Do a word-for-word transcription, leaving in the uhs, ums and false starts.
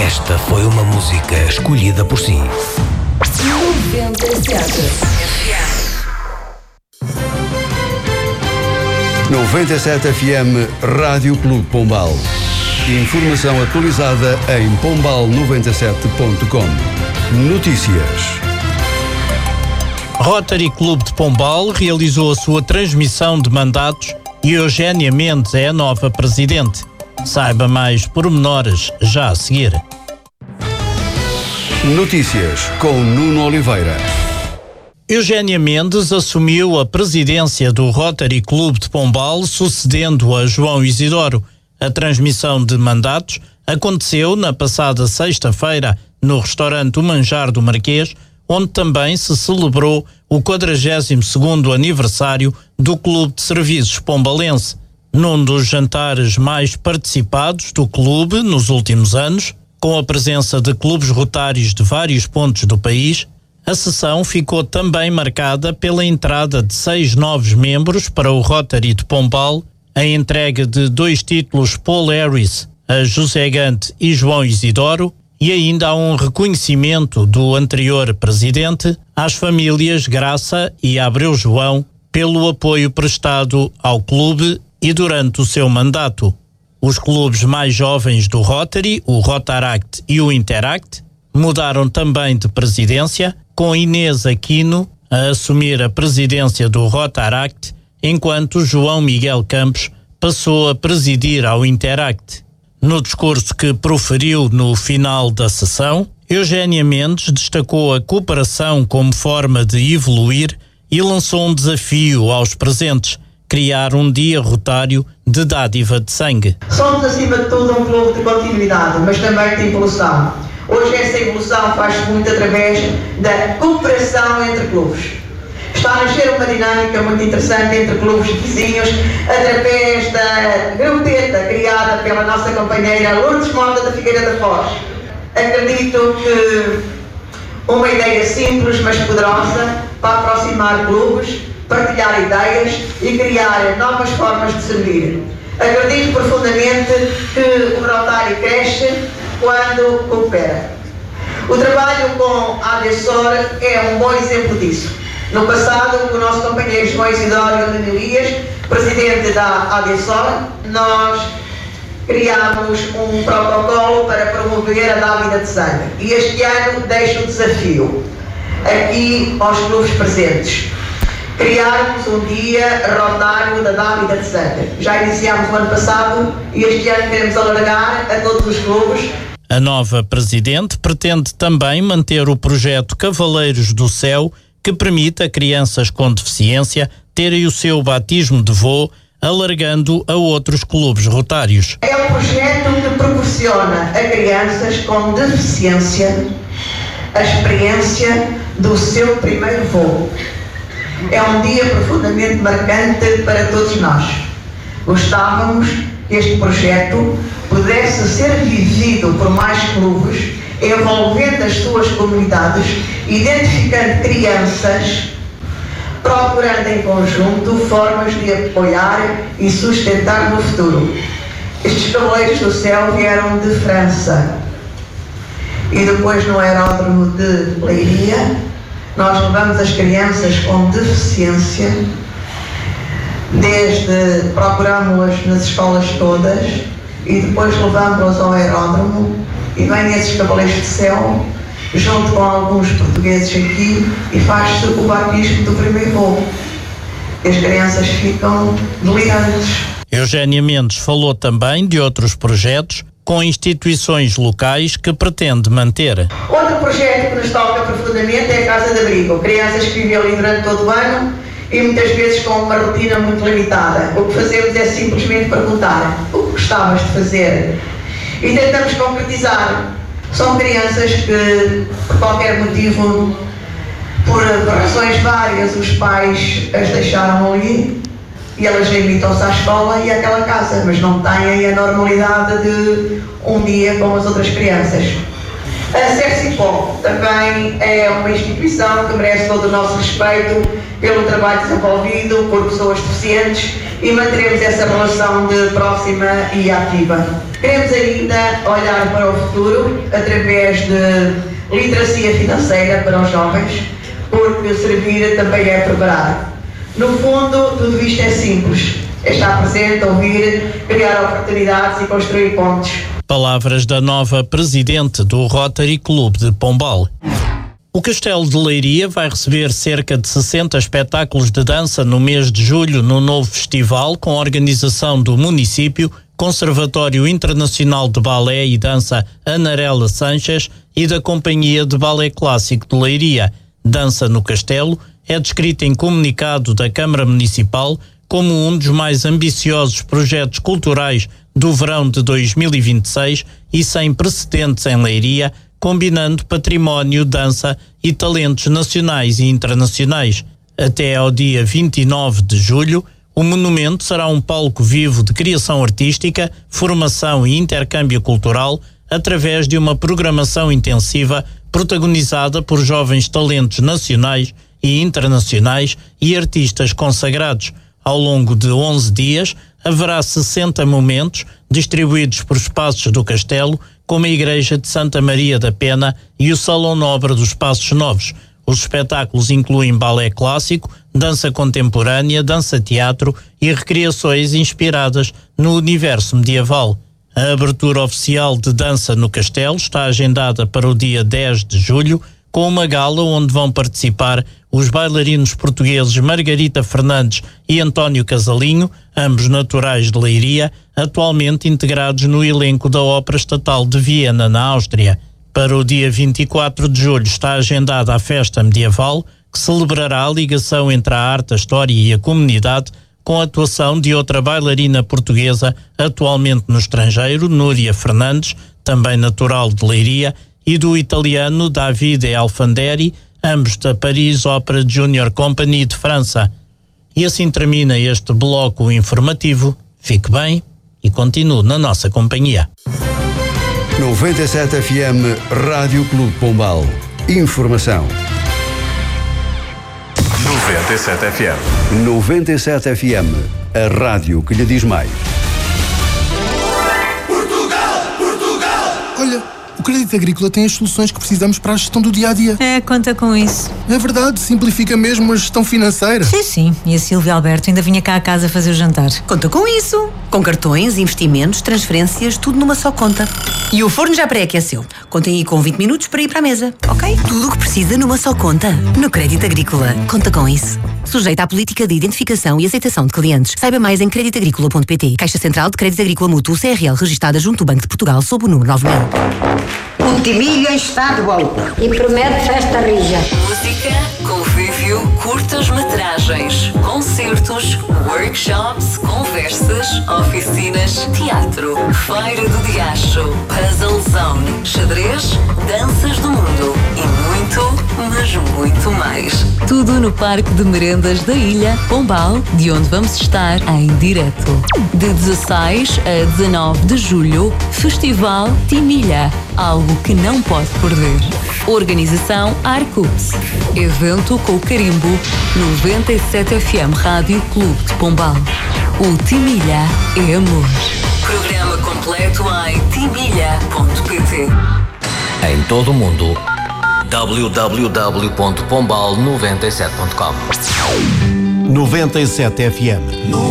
Esta foi uma música escolhida por si. noventa e sete. noventa e sete F M Rádio Clube Pombal. Informação atualizada em pombal noventa e sete ponto com. Notícias. Rotary Clube de Pombal realizou a sua transmissão de mandatos e Eugénia Mendes é a nova presidente. Saiba mais pormenores já a seguir. Notícias com Nuno Oliveira. Eugénia Mendes assumiu a presidência do Rotary Clube de Pombal, sucedendo a João Isidoro. A transmissão de mandatos aconteceu na passada sexta-feira no restaurante O Manjar do Marquês, onde também se celebrou o quadragésimo segundo aniversário do Clube de Serviços Pombalense. Num dos jantares mais participados do clube nos últimos anos, com a presença de clubes rotários de vários pontos do país, a sessão ficou também marcada pela entrada de seis novos membros para o Rotary de Pombal, a entrega de dois títulos Paul Harris a José Gante e João Isidoro, e ainda há um reconhecimento do anterior presidente às famílias Graça e Abreu João pelo apoio prestado ao clube e durante o seu mandato. Os clubes mais jovens do Rotary, o Rotaract e o Interact, mudaram também de presidência, com Inês Aquino a assumir a presidência do Rotaract, enquanto João Miguel Campos passou a presidir ao Interact. No discurso que proferiu no final da sessão, Eugénia Mendes destacou a cooperação como forma de evoluir e lançou um desafio aos presentes: criar um dia rotário de dádiva de sangue. Somos, acima de tudo, um clube de continuidade, mas também de evolução. Hoje essa evolução faz-se muito através da cooperação entre clubes. Está a nascer uma dinâmica muito interessante entre clubes vizinhos, através da grupeta criada pela nossa companheira Lourdes Mota da Figueira da Foz. Acredito que uma ideia simples, mas poderosa, para aproximar clubes, partilhar ideias e criar novas formas de servir. Acredito profundamente que o Rotary cresce quando coopera. O trabalho com a ADESOR é um bom exemplo disso. No passado, com o nosso companheiro João Isidoro Elias, presidente da ADESOR, nós criámos um protocolo para promover a dávida de sangue. E este ano deixo o desafio aqui aos clubes presentes: criarmos um dia rotário da dávida de sangue. Já iniciámos o ano passado e este ano queremos alargar a todos os clubes. A nova presidente pretende também manter o projeto Cavaleiros do Céu, que permite a crianças com deficiência terem o seu batismo de voo, alargando a outros clubes rotários. É um projeto que proporciona a crianças com deficiência a experiência do seu primeiro voo. É um dia profundamente marcante para todos nós. Gostávamos que este projeto pudesse ser vivido por mais clubes, envolvendo as suas comunidades, identificando crianças, procurando em conjunto formas de apoiar e sustentar no futuro. Estes Cavaleiros do Céu vieram de França e depois no aeródromo de Leiria nós levamos as crianças com deficiência, desde procuramos-las nas escolas todas e depois levamos-las ao aeródromo e vêm esses Cavaleiros do Céu junto com alguns portugueses aqui e faz-se o batismo do primeiro voo. As crianças ficam delirantes. Eugénia Mendes falou também de outros projetos com instituições locais que pretende manter. Outro projeto que nos toca profundamente é a Casa de Abrigo. Crianças que vivem ali durante todo o ano e muitas vezes com uma rotina muito limitada. O que fazemos é simplesmente perguntar: o que gostavas de fazer? E tentamos concretizar. São crianças que, por qualquer motivo, por razões várias, os pais as deixaram ali e elas limitam-se à escola e àquela casa, mas não têm a normalidade de um dia com as outras crianças. A Cercipó também é uma instituição que merece todo o nosso respeito, pelo trabalho desenvolvido por pessoas deficientes e manteremos essa relação de próxima e ativa. Queremos ainda olhar para o futuro através de literacia financeira para os jovens, porque servir também é preparar. No fundo, tudo isto é simples. É estar presente, ouvir, criar oportunidades e construir pontes. Palavras da nova presidente do Rotary Clube de Pombal. O Castelo de Leiria vai receber cerca de sessenta espetáculos de dança no mês de julho no novo festival, com a organização do município, Conservatório Internacional de Balé e Dança Anarela Sanches e da Companhia de Balé Clássico de Leiria. Dança no Castelo é descrita em comunicado da Câmara Municipal como um dos mais ambiciosos projetos culturais do verão de dois mil e vinte e seis e sem precedentes em Leiria, combinando património, dança e talentos nacionais e internacionais. Até ao dia vinte e nove de julho, o monumento será um palco vivo de criação artística, formação e intercâmbio cultural através de uma programação intensiva protagonizada por jovens talentos nacionais e internacionais e artistas consagrados. Ao longo de onze dias, haverá sessenta momentos distribuídos por espaços do Castelo, como a Igreja de Santa Maria da Pena e o Salão Nobre dos Passos Novos. Os espetáculos incluem balé clássico, dança contemporânea, dança-teatro e recriações inspiradas no universo medieval. A abertura oficial de dança no Castelo está agendada para o dia dez de julho, com uma gala onde vão participar os bailarinos portugueses Margarita Fernandes e António Casalinho, ambos naturais de Leiria, atualmente integrados no elenco da Ópera Estatal de Viena, na Áustria. Para o dia vinte e quatro de julho está agendada a festa medieval, que celebrará a ligação entre a arte, a história e a comunidade, com a atuação de outra bailarina portuguesa atualmente no estrangeiro, Núria Fernandes, também natural de Leiria, e do italiano Davide Alfanderi, ambos da Paris Opera Junior Company de França. E assim termina este bloco informativo. Fique bem e continue na nossa companhia. noventa e sete F M Rádio Clube Pombal. Informação. noventa e sete F M. noventa e sete F M, a rádio que lhe diz mais. Portugal! Portugal! Olha, o Crédito Agrícola tem as soluções que precisamos para a gestão do dia-a-dia. É, conta com isso. É verdade, simplifica mesmo a gestão financeira. Sim, sim. E a Silvia Alberto ainda vinha cá a casa fazer o jantar. Conta com isso. Com cartões, investimentos, transferências, tudo numa só conta. E o forno já pré-aqueceu. Contem aí com vinte minutos para ir para a mesa, ok? Tudo o que precisa numa só conta. No Crédito Agrícola. Conta com isso. Sujeita à política de identificação e aceitação de clientes. Saiba mais em crédito agrícola ponto pt. Caixa Central de Crédito Agrícola Mútuo, C R L, registada junto ao Banco de Portugal, sob o número nove mil. O Timilha está de volta e promete festa rija. Música, convívio, curtas-metragens, concertos, workshops, conversas, oficinas, teatro, feira do diacho, puzzle zone, xadrez, danças do mundo e muito, mas muito mais. Tudo no Parque de Merendas da Ilha, Pombal, de onde vamos estar em direto. De dezesseis a dezanove de julho, Festival Timilha. Algo que não pode perder. Organização Arcux. Evento com o carimbo noventa e sete F M Rádio Clube de Pombal. O Timilha é amor. Programa completo em timilha ponto pt. Em todo o mundo, w w w ponto pombal noventa e sete ponto com. noventa e sete F M.